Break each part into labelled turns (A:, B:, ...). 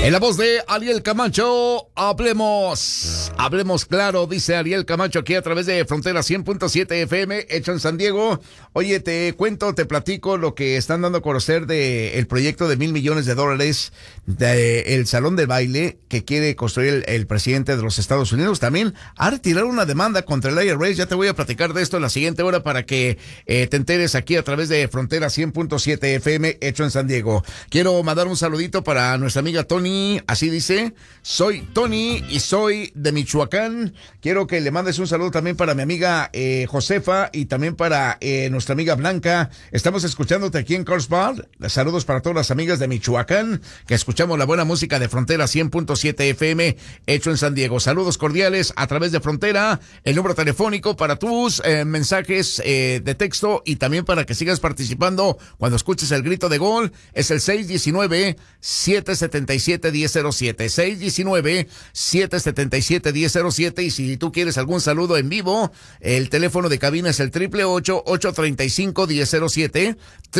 A: En la voz de Ariel Camacho, hablemos claro, dice Ariel Camacho aquí a través de Frontera 100.7 FM, hecho en San Diego. Oye, te platico lo que están dando a conocer de el proyecto de $1,000 millones del salón de baile que quiere construir el presidente de los Estados Unidos. También ha retirado una demanda contra el IRS. Ya te voy a platicar de esto en la siguiente hora para que te enteres aquí a través de Frontera 100.7 FM, hecho en San Diego. Quiero mandar un saludito para nuestra amiga Tony. Así dice: soy Tony y soy de Michoacán. Quiero que le mandes un saludo también para mi amiga Josefa y también para nuestra amiga Blanca. Estamos escuchándote aquí en Carlsbad. Saludos para todas las amigas de Michoacán que escuchamos la buena música de Frontera 100.7 FM, hecho en San Diego. Saludos cordiales a través de Frontera. El número telefónico para tus mensajes de texto y también para que sigas participando cuando escuches el grito de gol es el 619-777-1007, 619-777-1007. Y si tú quieres algún saludo en vivo, el teléfono de cabina es el 888-835-1007,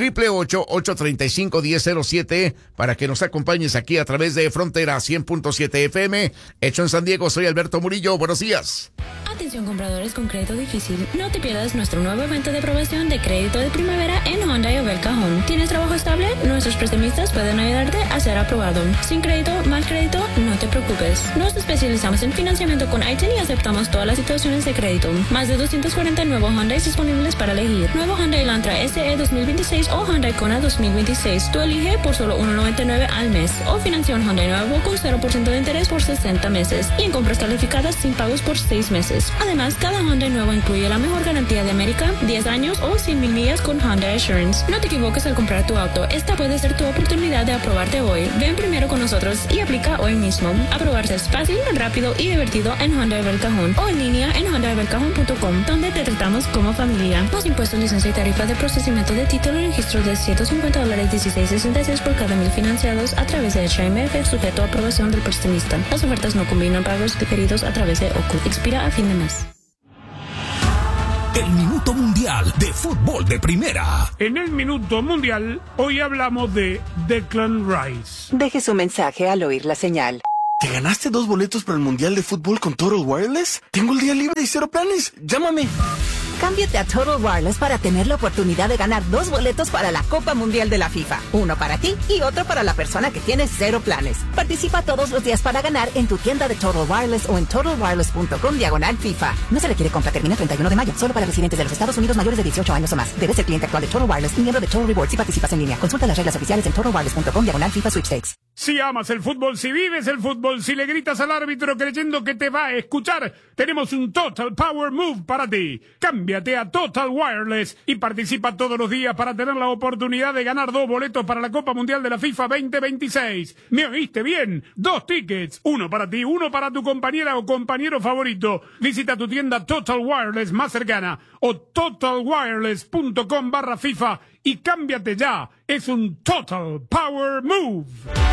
A: 888-835-1007, para que nos acompañes aquí a través de Frontera 100.7 FM, hecho en San Diego. Soy Alberto Murillo, buenos días.
B: Atención compradores con crédito difícil, no te pierdas nuestro nuevo evento de aprobación de crédito de primavera en Hyundai Obel Cajón. ¿Tienes trabajo estable? Nuestros prestamistas pueden ayudarte a ser aprobado. Sin crédito, mal crédito, no te preocupes. Nos especializamos en financiamiento con ITIN y aceptamos todas las situaciones de crédito. Más de 240 nuevos Hyundai disponibles para elegir. Nuevo Hyundai Elantra SE 2026 o Hyundai Kona 2026. Tú elige por solo $1.99 al mes. O financia un Hyundai nuevo con 0% de interés por 60 meses. Y en compras calificadas sin pagos por 6 meses. Además, cada Hyundai nuevo incluye la mejor garantía de América, 10 años o 100,000 millas con Hyundai Assurance. No te equivoques al comprar tu auto. Esta puede ser tu oportunidad de aprobarte hoy. Ven primero con nosotros y aplica hoy mismo. Aprobarse es fácil, rápido y divertido en Hyundai Obel Cajón o en línea en HyundaiObelCajón.com, donde te tratamos como familia. Los impuestos, licencia y tarifa de procesamiento de título y registro de $150, 16.66 por cada 1,000 financiados a través de HMF, sujeto a aprobación del prestamista. Las ofertas no combinan pagos diferidos a través de OCU. Expira a fin de mes.
C: El Minuto Mundial de Fútbol de Primera.
D: En el Minuto Mundial, hoy hablamos de Declan Rice.
E: Deje su mensaje al oír la señal.
F: ¿Te ganaste 2 boletos para el Mundial de Fútbol con Total Wireless? Tengo el día libre y 0 planes. Llámame.
E: Cámbiate a Total Wireless para tener la oportunidad de ganar 2 boletos para la Copa Mundial de la FIFA. Uno para ti y otro para la persona que tiene 0 planes. Participa todos los días para ganar en tu tienda de Total Wireless o en TotalWireless.com/FIFA. No se requiere compra, termina el 31 de mayo. Solo para residentes de los Estados Unidos mayores de 18 años o más. Debes ser cliente actual de Total Wireless y miembro de Total Rewards si participas en línea. Consulta las reglas oficiales en TotalWireless.com/FIFA Sweepstakes.
D: Si amas el fútbol, si vives el fútbol, si le gritas al árbitro creyendo que te va a escuchar, tenemos un Total Power Move para ti. Cámbiate a Total Wireless y participa todos los días para tener la oportunidad de ganar 2 boletos para la Copa Mundial de la FIFA 2026. ¿Me oíste bien? 2 tickets, uno para ti, uno para tu compañera o compañero favorito. Visita tu tienda Total Wireless más cercana o totalwireless.com/FIFA y cámbiate ya. Es un Total Power Move.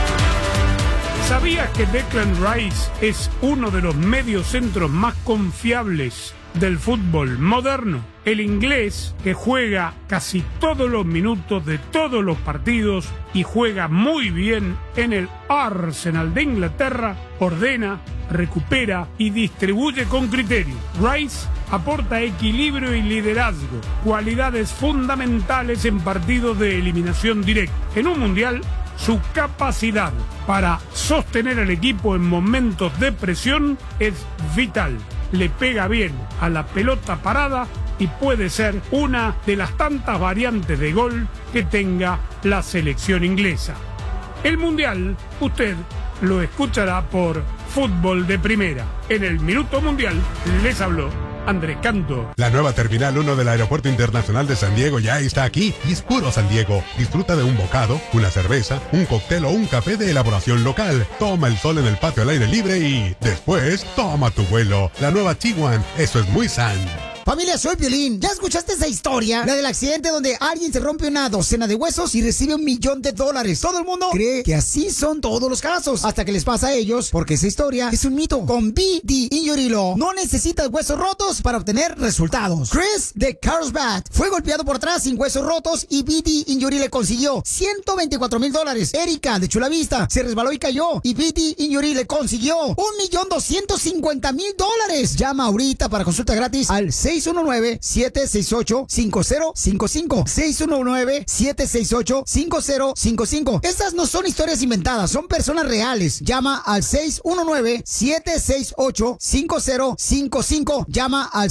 D: ¿Sabías que Declan Rice es uno de los mediocentros más confiables del fútbol moderno? El inglés, que juega casi todos los minutos de todos los partidos y juega muy bien en el Arsenal de Inglaterra, ordena, recupera y distribuye con criterio. Rice aporta equilibrio y liderazgo, cualidades fundamentales en partidos de eliminación directa. En un mundial, su capacidad para sostener al equipo en momentos de presión es vital. Le pega bien a la pelota parada y puede ser una de las tantas variantes de gol que tenga la selección inglesa. El Mundial, usted lo escuchará por Fútbol de Primera. En el Minuto Mundial les habló Andrés Canto.
G: La nueva Terminal 1 del Aeropuerto Internacional de San Diego ya está aquí y es puro San Diego. Disfruta de un bocado, una cerveza, un cóctel o un café de elaboración local. Toma el sol en el patio al aire libre y después toma tu vuelo. La nueva T1, eso es muy san.
H: Familia, soy Piolín. ¿Ya escuchaste esa historia? La del accidente donde alguien se rompe una docena de huesos y recibe $1 millón. Todo el mundo cree que así son todos los casos, hasta que les pasa a ellos, porque esa historia es un mito. Con BD Injury Law no necesitas huesos rotos para obtener resultados. Chris de Carlsbad fue golpeado por atrás sin huesos rotos y BD Injury le consiguió $124,000. Erika de Chula Vista se resbaló y cayó y BD Injury le consiguió $1,250,000. Llama ahorita para consulta gratis al 619-768-5055. 619-768-5055. Estas no son historias inventadas, son personas reales. Llama al 619-768-5055. Llama al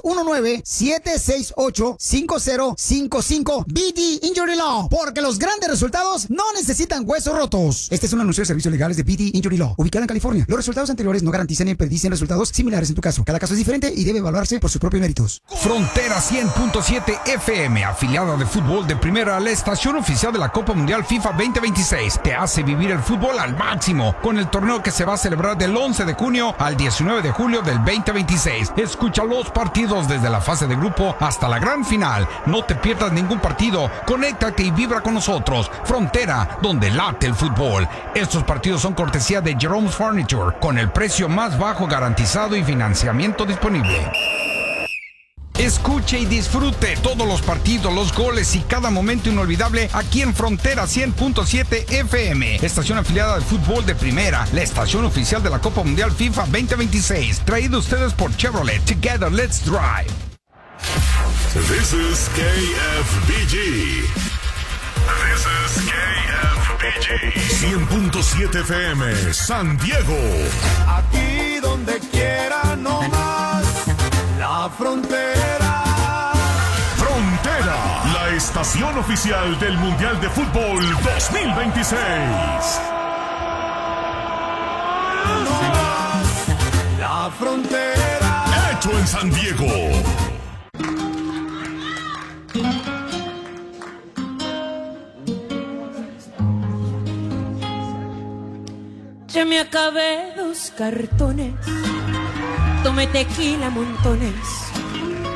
H: 619-768-5055. BD Injury Law, porque los grandes resultados no necesitan huesos rotos. Este es un anuncio de servicios legales de BD Injury Law, ubicada en California. Los resultados anteriores no garantizan ni predicen resultados similares en tu caso. Cada caso es diferente y debe evaluarse por sus propios méritos.
I: Frontera 100.7 FM, afiliada de fútbol de primera, la estación oficial de la Copa Mundial FIFA 2026, te hace vivir el fútbol al máximo con el torneo que se va a celebrar del 11 de junio al 19 de julio del 2026. Escucha los partidos desde la fase de grupo hasta la gran final. No te pierdas ningún partido. Conéctate y vibra con nosotros. Frontera, donde late el fútbol. Estos partidos son cortesía de Jerome's Furniture, con el precio más bajo garantizado y financiamiento disponible. Escuche y disfrute todos los partidos, los goles y cada momento inolvidable aquí en Frontera 100.7 FM, estación afiliada de fútbol de primera, la estación oficial de la Copa Mundial FIFA 2026, traído a ustedes por Chevrolet. Together, let's drive.
J: This is KFBG. This is KFBG. 100.7 FM, San Diego.
K: Aquí donde quiera, no más. La Frontera.
J: Frontera, la estación oficial del Mundial de Fútbol 2026.
K: No más. La Frontera.
J: Hecho en San Diego.
L: Ya me acabé 2 cartones, tomé tequila montones